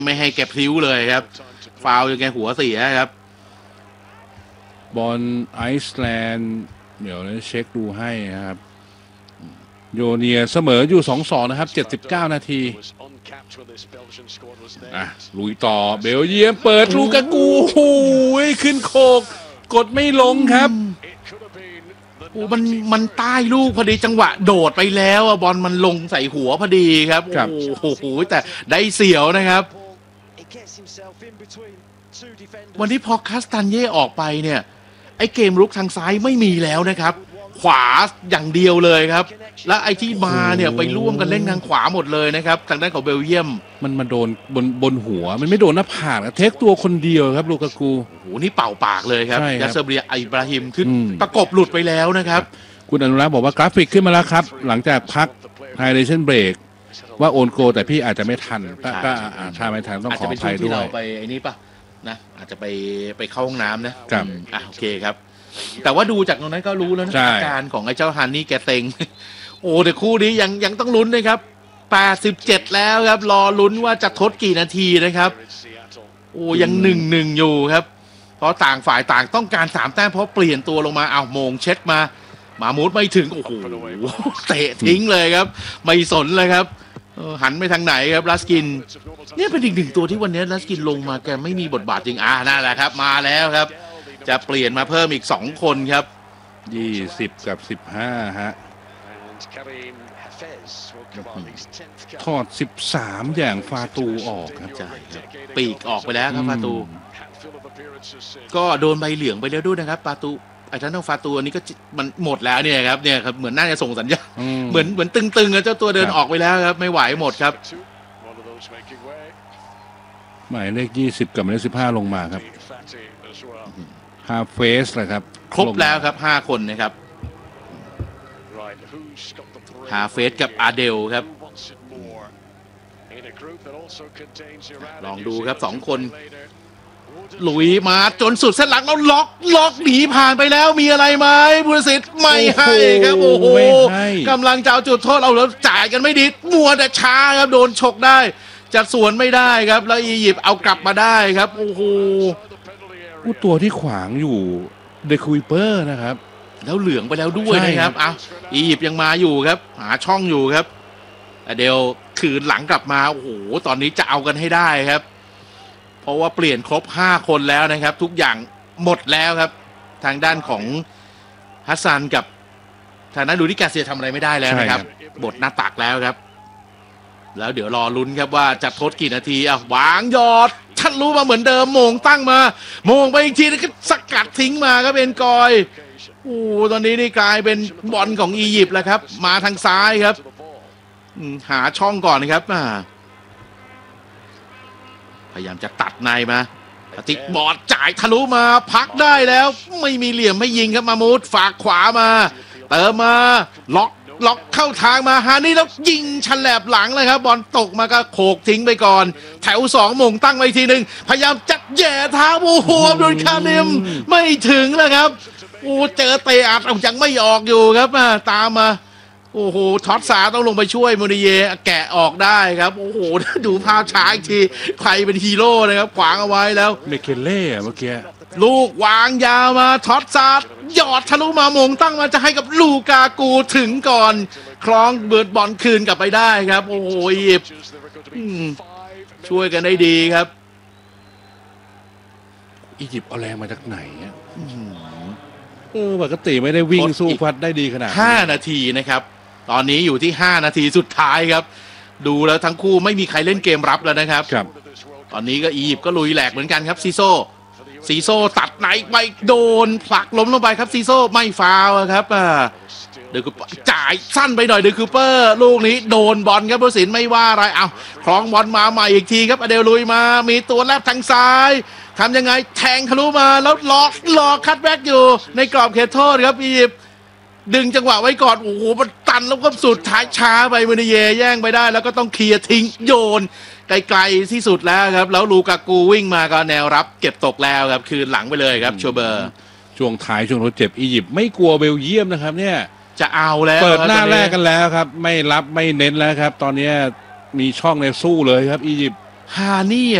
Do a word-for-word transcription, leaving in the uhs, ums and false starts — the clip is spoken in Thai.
ไม่ให้แกพลิ้วเลยครับฟาวจนแกหัวเสียครับบอลไอซ์แลนด์เดี๋ยวเช็คดูให้นะครับโยเนียเสมออยู่ สองสอง นะครับเจ็ดสิบเก้านาทีอ่ะลุยต่อเบลเยียมเปิดลูกากูโอ้ยขึ้นโคกกดไม่ลงครับโอ้มันมันใต้ลูกพอดีจังหวะโดดไปแล้วบอลมันลงใส่หัวพอดีครับโอ้โหแต่ได้เสียวนะครับวันนี้พอคัสตันเย่ออกไปเนี่ยไอ้เกมรุกทางซ้ายไม่มีแล้วนะครับขวาอย่างเดียวเลยครับและไอ้ที่มาเนี่ยไปร่วมกันเล่นทางขวาหมดเลยนะครับทางด้านของเบลเยียมมันมาโดนบนบนหัวมันไม่โดนหน้าผากเทคตัวคนเดียวครับลูกากูโอ้โหนี่เป่าปากเลยครับยาเซอร์เบียอิบราฮิมขึ้นประกบหลุดไปแล้วนะครับคุณอนุรักษ์บอกว่ากราฟิกขึ้นมาแล้วครับหลังจากพักไฮเดรชั่นเบรกว่าโอนโกแต่พี่อาจจะไม่ทันก็ถ้าไม่ทันต้องขออภัยด้วยเราไปไอ้นี่ป่ะนะอาจจะไปไปเข้าห้องน้ำนะครับอ่ะโอเคครับแต่ว่าดูจากตรงนั้นก็รู้แล้วนะอาการของไอ้เจ้าฮันนี่แกเต็งโอ้แต่คู่นี้ยังยังต้องลุ้นนะครับแปดสิบเจ็ดแล้วครับรอลุ้นว่าจะทดกี่นาทีนะครับโอ้ยังหนึ่งหนึ่งอยู่ครับเพราะต่างฝ่ายต่างต้องการสามแต้มเพราะเปลี่ยนตัวลงมาเอาโมงเช็ดมามามูดไม่ถึงโอ้โหเตะทิ้งเลยครับไม่สนเลยครับหันไปทางไหนครับลัสกินเนี่ยเป็นอีกหนึ่งตัวที่วันนี้ลัสกินลงมาแกไม่มีบทบาทจริงอ่านั่นแหละครับมาแล้วครับจะเปลี่ยนมาเพิ่มอีกสองคนครับยี่สิบกับสิบห้าฮะทอดสิบสามอย่างฟาตูออกครับใช่ครับปีกออกไปแล้วครับฟาตูก็โดนใบเหลืองไปแล้วด้วยนะครับฟาตูไอ้ท่านของฟาตูอันนี้ก็มันหมดแล้วเนี่ยครับเนี่ยครับเหมือนน่าจะส่งสัญญาณเหมือนเหมือนตึงๆเจ้าตัวเดินออกไปแล้วครับไม่ไหวหมดครับหมายเลขยี่สิบกับหมายเลขสิบห้าลงมาครับฮาเฟสเลยครับครบแล้วครับห้าคนนะครับฮาเฟสกับอาเดลครับลองดูครับสองคนลุยมาจนสุดเส้นหลังแล้วล็อกล็อกหนีผ่านไปแล้วมีอะไรไหมบุรสิทธิ์ไม่ให้ครับโอ้โหกำลังจะเอาจุดโทษเอาแล้วจ่ายกันไม่ดีมัวแต่ช้าครับโดนฉกได้จะสวนไม่ได้ครับแล้วอียิปต์เอากลับมาได้ครับโอ้โหผู้ตัวที่ขวางอยู่เดคูเปอร์นะครับแล้วเหลืองไปแล้วด้วยนะครับอ้าวอียิปต์ยังมาอยู่ครับหาช่องอยู่ครับเดลคืนหลังกลับมาโอ้โหตอนนี้จะเอากันให้ได้ครับเพราะว่าเปลี่ยนครบห้าคนแล้วนะครับทุกอย่างหมดแล้วครับทางด้านของฮัสซันกับทางด้านลูดิกาเซียทำอะไรไม่ได้แล้วนะครับบทหน้าตักแล้วครับแล้วเดี๋ยวรอลุ้นครับว่าจะทดกี่นาทีอ่ะวางยอดฉันรู้มาเหมือนเดิมโมงตั้งมาโมงไปอีกทีแล้วก็สกัดทิ้งมาครับเอ็นกอยโอ้ตอนนี้นี่กลายเป็นบอลของอียิปต์แล้วครับมาทางซ้ายครับหาช่องก่อนนะครับพยายามจะตัดในมาติดบอลจ่ายทะลุมาพักได้แล้วไม่มีเหลี่ยมไม่ยิงครับมามูดฝากขวามาเติมมาล็อกล็อกเข้าทางมาฮานี่แล้วยิงฉลับหลังเลยครับบอลตกมาก็โขกทิ้งไปก่อนแถวสองมงตั้งไว้ทีหนึ่งพยายามจัดแย่เท้าโอ้โหโดนคาเนมไม่ถึงแล้วครับโอ้เจอเตะอัดยังไม่ออกอยู่ครับตามมาโอ้โหท็อตซาต้องลงไปช่วยโมนิเยแกะออกได้ครับโอ้โหดูภาพช้าอีกทีใครเป็นฮีโร่นะครับขวางเอาไว้แล้วเมเคเล่เมื่อกี้ลูกวางยาวมาท็อตซาหยอดทะลุมามงตั้งมาจะให้กับลูกากูถึงก่อนคล้องเบิร์ดบอลคืนกลับไปได้ครับโอ้โหอียิปต์ช่วยกันได้ดีครับอียิปต์เอาแรงมาจากไหนเออปกติไม่ได้วิ่งสู้พัดได้ดีขนาดห้านาทีนะครับตอนนี้อยู่ที่ห้านาทีสุดท้ายครับดูแล้วทั้งคู่ไม่มีใครเล่นเกมรับแล้วนะครับครับตอนนี้ก็อียิปต์ก็ลุยแหลกเหมือนกันครับซีโซซีโซตัดไหนไปโดนผลักล้มลงไปครับซีโซไม่ฟาวครับอ่าเดอะคูเปอร์จ่ายสั้นไปหน่อยเดอะคูเปอร์ลูกนี้โดนบอลครับผู้สินไม่ว่าอะไรเอาคล้องบอลมาใหม่อีกทีครับอเดลลุยมามีตัวแลบทางซ้ายทำยังไงแทงทะลุมาแล้วล็อกล็อกคัตแบ็กอยู่ในกรอบเขตโทษครับอียิปต์ดึงจังหวะไว้ก่อนโอ้โหมันตันแล้วก็สุดท้ายช้าไปมูนิเยแย่งไปได้แล้วก็ต้องเคลียร์ทิ้งโยนไกลๆที่สุดแล้วครับแล้วลูกากูวิ่งมาก็แนวรับเก็บตกแล้วครับคืนหลังไปเลยครับโชเบอร์ช่วงท้ายช่วงทดเจ็บอียิปต์ไม่กลัวเบลเยียมนะครับเนี่ยจะเอาแล้วเปิดหน้าแรกกันแล้วครับไม่รับไม่เน้นแล้วครับตอนนี้มีช่องในสู้เลยครับอียิปต์ฮานี่